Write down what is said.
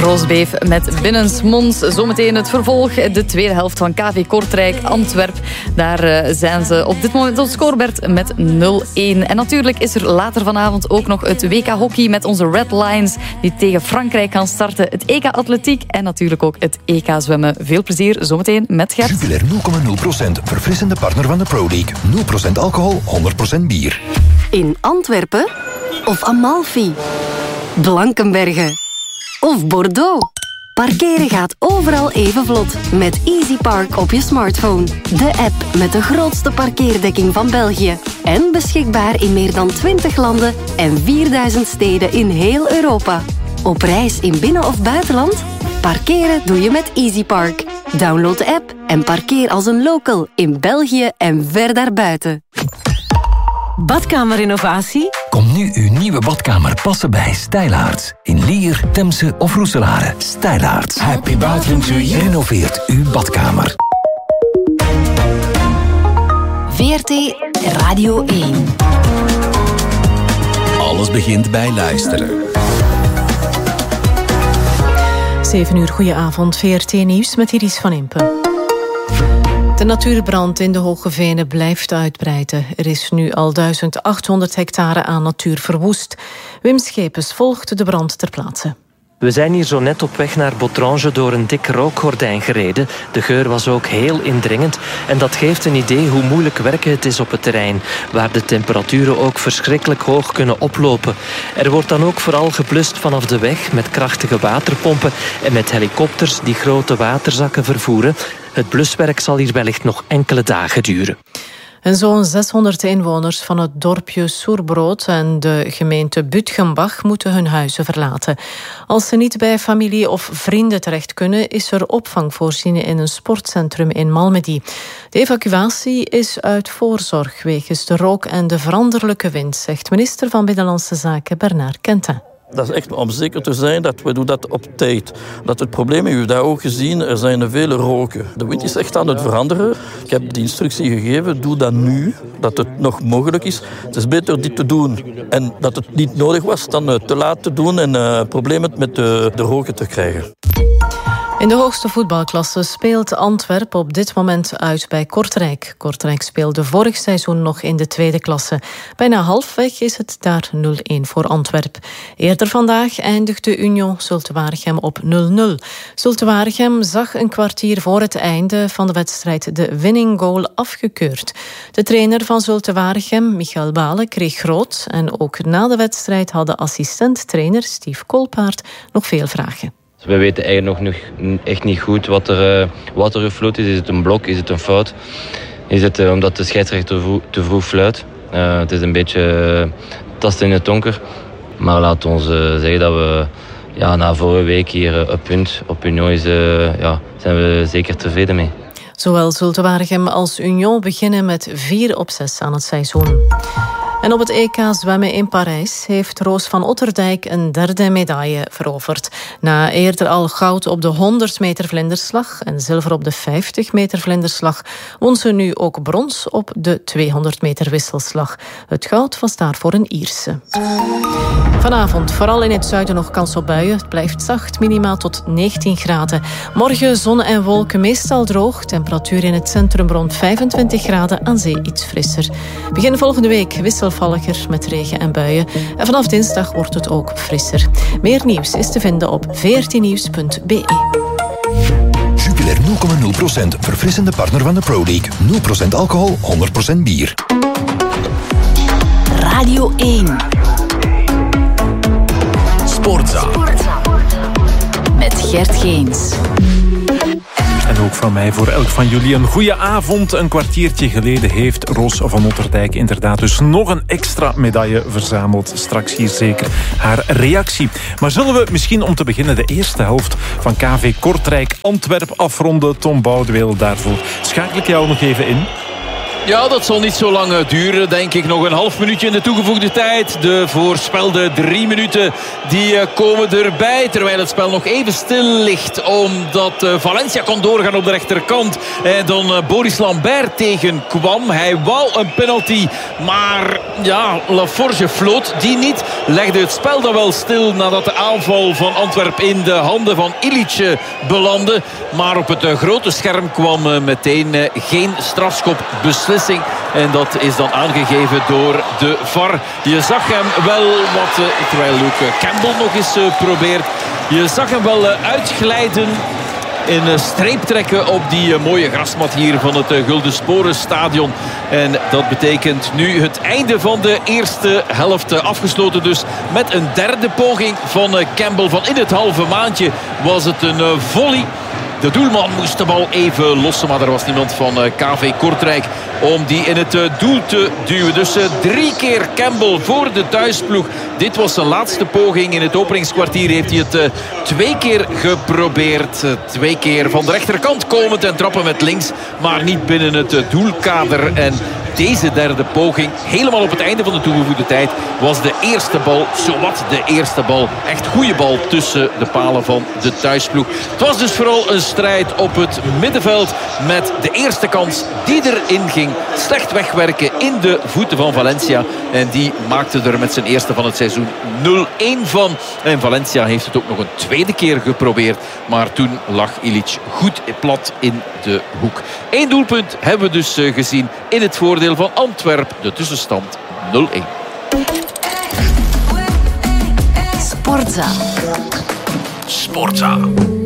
Roosbeef met binnensmonds. Zometeen het vervolg, de tweede helft van KV Kortrijk Antwerp. Daar zijn ze op dit moment op het scorebord met 0-1. En natuurlijk is er later vanavond ook nog het WK Hockey met onze Red Lions die tegen Frankrijk gaan starten. Het EK Atletiek en natuurlijk ook het EK Zwemmen. Veel plezier zometeen met Gert. Jupiler 0,0%. Verfrissende partner van de Pro League. 0% alcohol, 100% bier. In Antwerpen of Amalfi, Blankenberge of Bordeaux. Parkeren gaat overal even vlot met Easy Park op je smartphone. De app met de grootste parkeerdekking van België. En beschikbaar in meer dan 20 landen en 4000 steden in heel Europa. Op reis in binnen- of buitenland? Parkeren doe je met Easy Park. Download de app en parkeer als een local in België en ver daarbuiten. Badkamerinnovatie? Kom nu uw nieuwe badkamer passen bij Stijlaarts. In Lier, Temse of Roeselare. Stijlaarts. Happy bathroom to you. Renoveert uw badkamer. VRT Radio 1. Alles begint bij luisteren. 7 uur, goedenavond. VRT Nieuws met Iris van Impen. De natuurbrand in de Hoge Venen blijft uitbreiden. Er is nu al 1800 hectare aan natuur verwoest. Wim Schepens volgt de brand ter plaatse. We zijn hier zo net op weg naar Botrange door een dik rookgordijn gereden. De geur was ook heel indringend. En dat geeft een idee hoe moeilijk werken het is op het terrein, waar de temperaturen ook verschrikkelijk hoog kunnen oplopen. Er wordt dan ook vooral geblust vanaf de weg met krachtige waterpompen en met helikopters die grote waterzakken vervoeren. Het bluswerk zal hier wellicht nog enkele dagen duren. En zo'n 600 inwoners van het dorpje Soerbrood en de gemeente Bütgenbach moeten hun huizen verlaten. Als ze niet bij familie of vrienden terecht kunnen, is er opvang voorzien in een sportcentrum in Malmedy. De evacuatie is uit voorzorg wegens de rook en de veranderlijke wind, zegt minister van Binnenlandse Zaken Bernard Quentin. Dat is echt om zeker te zijn dat we doen dat op tijd. Dat het probleem, u heeft dat ook gezien, er zijn vele roken. De wind is echt aan het veranderen. Ik heb de instructie gegeven, doe dat nu, dat het nog mogelijk is. Het is beter dit te doen en dat het niet nodig was dan te laat te doen en problemen met de roken te krijgen. In de hoogste voetbalklasse speelt Antwerpen op dit moment uit bij Kortrijk. Kortrijk speelde vorig seizoen nog in de tweede klasse. Bijna halfweg is het daar 0-1 voor Antwerpen. Eerder vandaag eindigde Union Zulte-Waregem op 0-0. Zulte-Waregem zag een kwartier voor het einde van de wedstrijd de winning goal afgekeurd. De trainer van Zulte-Waregem, Michael Bale, kreeg rood. En ook na de wedstrijd had de assistent-trainer Steve Kolpaert nog veel vragen. We weten eigenlijk nog echt niet goed wat er gefloten is. Is het een blok? Is het een fout? Is het omdat de scheidsrechter te vroeg fluit? Het is een beetje tasten in het donker. Maar laat ons zeggen dat we na vorige week hier een punt op Union zijn we zeker tevreden mee. Zowel Zulte-Waregem als Union beginnen met 4 op 6 aan het seizoen. En op het EK zwemmen in Parijs heeft Roos van Otterdijk een derde medaille veroverd. Na eerder al goud op de 100 meter vlinderslag en zilver op de 50 meter vlinderslag, won ze nu ook brons op de 200 meter wisselslag. Het goud was daarvoor een Ierse. Vanavond vooral in het zuiden nog kans op buien. Het blijft zacht, minimaal tot 19 graden. Morgen zon en wolken, meestal droog. Temperatuur in het centrum rond 25 graden, aan zee iets frisser. Begin volgende week wisselvalliger met regen en buien. En vanaf dinsdag wordt het ook frisser. Meer nieuws is te vinden op vrtnieuws.be. Jupiler 0,0%. Verfrissende partner van de Pro League. 0% alcohol, 100% bier. Radio 1. Sportza. Met Gert Geens. En ook van mij voor elk van jullie een goede avond. Een kwartiertje geleden heeft Roos van Otterdijk inderdaad dus nog een extra medaille verzameld. Straks hier zeker haar reactie. Maar zullen we misschien om te beginnen de eerste helft van KV Kortrijk Antwerp afronden? Tom Boudeweel daarvoor. Schakel ik jou nog even in? Ja, dat zal niet zo lang duren, denk ik. Nog een half minuutje in de toegevoegde tijd. De voorspelde 3 minuten die komen erbij. Terwijl het spel nog even stil ligt. Omdat Valencia kon doorgaan op de rechterkant. En dan Boris Lambert tegenkwam. Hij wou een penalty. Maar ja, Laforge floot die niet. Legde het spel dan wel stil nadat de aanval van Antwerpen in de handen van Ilić belandde. Maar op het grote scherm kwam meteen geen strafschopbeslissing. En dat is dan aangegeven door de VAR. Je zag hem wel terwijl Luke Campbell nog eens probeert. Je zag hem wel uitglijden in streep trekken op die mooie grasmat hier van het Gulden Sporenstadion. En dat betekent nu het einde van de eerste helft afgesloten. Dus met een derde poging van Campbell. Van in het halve maandje was het een volley. De doelman moest de bal even lossen, maar er was niemand van KV Kortrijk om die in het doel te duwen. Dus 3 keer Campbell voor de thuisploeg. Dit was zijn laatste poging. In het openingskwartier heeft hij het 2 keer geprobeerd. 2 keer van de rechterkant komend en trappen met links, maar niet binnen het doelkader. En deze derde poging, helemaal op het einde van de toegevoegde tijd, was de eerste bal, zowat de eerste bal. Echt goede bal tussen de palen van de thuisploeg. Het was dus vooral een strijd op het middenveld met de eerste kans die erin ging. Slecht wegwerken in de voeten van Valencia. En die maakte er met zijn eerste van het seizoen 0-1 van. En Valencia heeft het ook nog een tweede keer geprobeerd. Maar toen lag Ilić goed plat in de hoek. 1 doelpunt hebben we dus gezien in het voordeel van Antwerpen. De tussenstand 0-1. Sportza. Sportza.